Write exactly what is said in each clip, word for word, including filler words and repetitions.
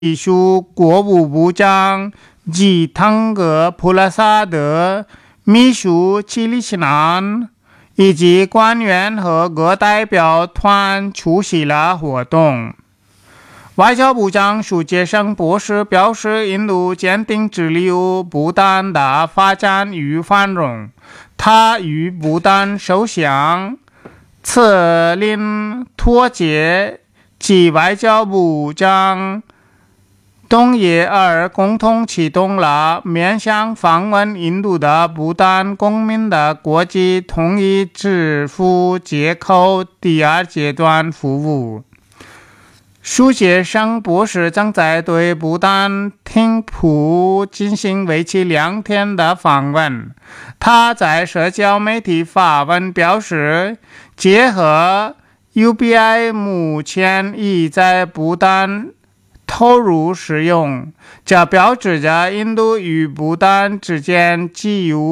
属国务部长吉汤格普拉萨德、秘书齐里西南以及官员和各代表团出席了活动。外交部长苏杰生博士表示，印度坚定致力于不丹的发展与繁荣。他与不丹首相策林托杰及外交部长东野尔共同启动了面向访问印度的不丹公民的国际统一支付接口第二阶段服务。苏杰生博士正在对不丹听普进行为期两天的访问。他在社交媒体发文表示，结合 U B I 目前已在不丹投入使用，这标志着印度与不丹之间基于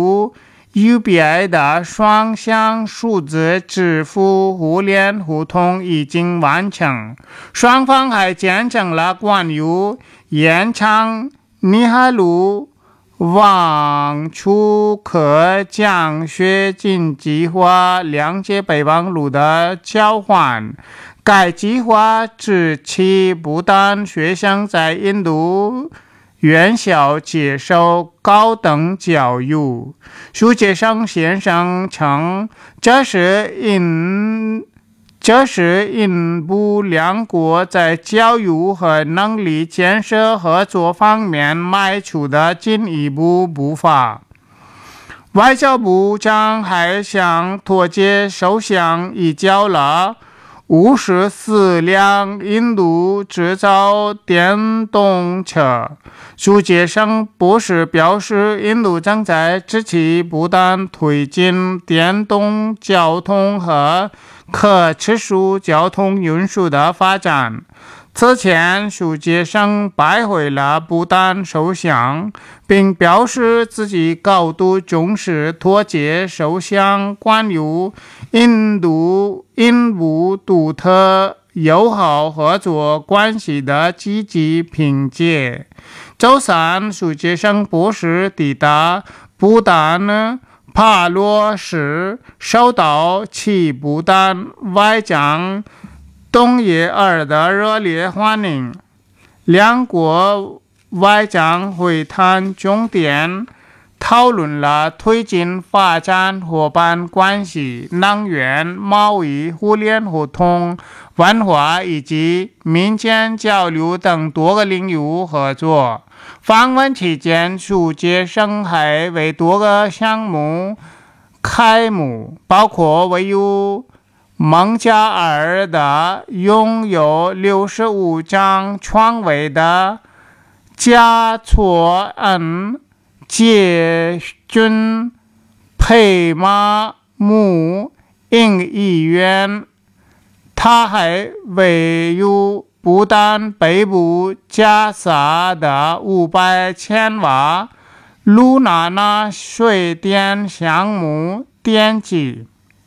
U B I 的双向数字支付互联互通已经完成。双方还见证了关于延长尼海路望出克奖学金计划两届备忘录的交换。该计划支持不丹学生在印度院校接受高等教育。苏杰生先生称，这是印这是印不两国在教育和能力建设合作方面迈出的进一步步伐。外交部长还向托杰首相移交了五十四辆印度制造电动车。苏杰生博士表示，印度正在支持不丹推进电动交通和可持续交通运输的发展。此前，苏杰生拜会了不丹首相，并表示自己高度重视托杰首相关于印度印不独特友好合作关系的积极评价。周三，苏杰生博士抵达不丹帕洛市，受到其不丹外长东野尔的热烈欢迎。两国外长会谈重点讨论了推进发展伙伴关系、能源、贸易、互联互通、文化以及民间交流等多个领域合作。访问期间，苏杰生还为多个项目开幕，包括位于孟加尔的拥有六十五张床位的加措恩杰军佩马木印医院。他还位于不丹北部加萨的五百千瓦卢纳纳水电项目奠基。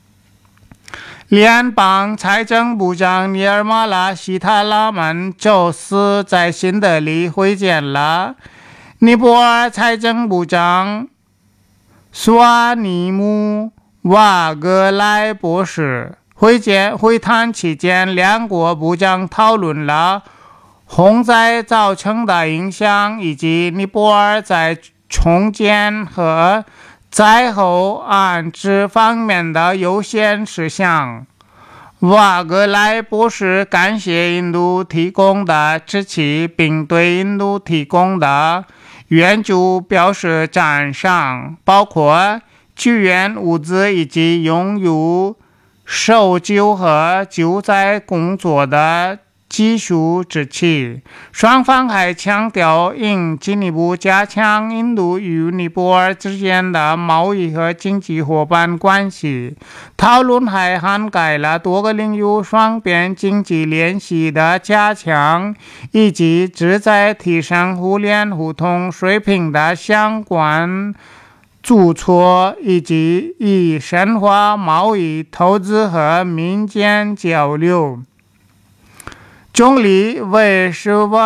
联邦财政部长尼尔马拉希塔拉曼周四在新德里会见了尼泊尔财政部长苏阿尼姆瓦格莱博士。会见会谈期间，两国部长讨论了洪灾造成的影响，以及尼泊尔在重建和灾后安置方面的优先事项。瓦格莱博士感谢印度提供的支持，并对印度提供的援助表示赞赏，包括救援物资以及用于搜救和救灾工作的技术支持。双方还强调应进一步加强印度与尼泊尔之间的贸易和经济伙伴关系。讨论还涵盖了多个领域双边经济联系的加强，以及旨在提升互联互通水平的相关注措，以及以深化贸易、投资和民间交流。总理为什么